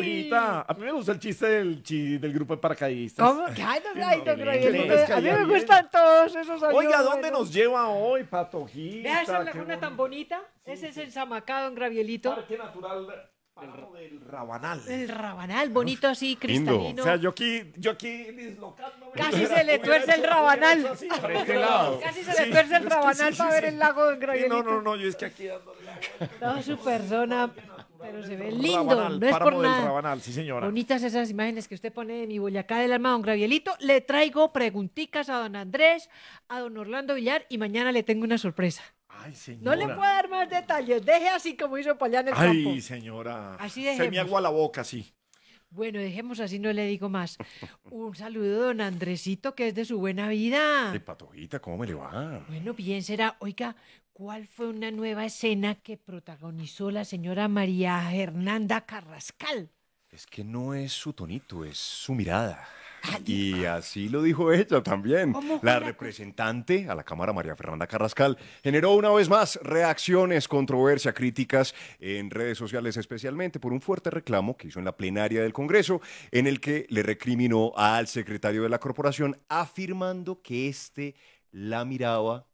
Patojita, a mí me gusta el chiste del grupo de paracaidistas. ¿Cómo? Ay, don No, Gabrielito, es que a mí allá me viene. gustan todos esos amigos. Oiga, ¿dónde buenos. nos lleva hoy, Patojita? Vea esa Qué laguna tan bonito. bonita. Ese es el Zamacá, don Gravielito. Parque Natural Páramo del Rabanal. El Rabanal, bonito así, lindo. cristalino. O sea, yo aquí dislocándome. Casi se le tuerce el Rabanal. Así, Por este lado. Casi se le tuerce el Rabanal para ver el lago, don Sí, Gravielito. no, yo es que aquí dándole la vuelta. Toda su persona, pero se ve lindo, Rabanal, no es Páramo por del nada. Rabanal, sí señora. Bonitas esas imágenes que usted pone de mi Boyacá del alma, don Gravielito. Le traigo preguntitas a don Andrés, a don Orlando Villar y mañana le tengo una sorpresa. Ay, señora. No le puedo dar más detalles, deje así como hizo para allá en el Ay, campo. señora. Así Se me dejemos. agua la boca, sí. Bueno, dejemos así, no le digo más. Un saludo, don Andresito, que es de su buena vida. Ay, Patojita, ¿cómo me le va? Bueno, bien será. Oiga, ¿cuál fue una nueva escena que protagonizó la señora María Fernanda Carrascal? Es que no es su tonito, es su mirada. Y así lo dijo ella también. ¿Cómo fue La la cosa? representante a la Cámara, María Fernanda Carrascal, generó una vez más reacciones, controversia, críticas en redes sociales, especialmente por un fuerte reclamo que hizo en la plenaria del Congreso, en el que le recriminó al secretario de la corporación, afirmando que éste la miraba